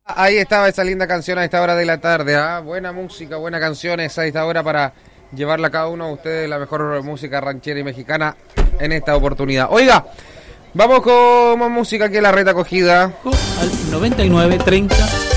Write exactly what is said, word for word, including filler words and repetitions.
Ahí estaba esa linda canción a esta hora de la tarde. ¿Ah? Buena música, buena canciones a esta hora para llevarla a cada uno de ustedes la mejor música ranchera y mexicana en esta oportunidad. Oiga, vamos con más música aquí en la Red Acogida. Al noventa y nueve treinta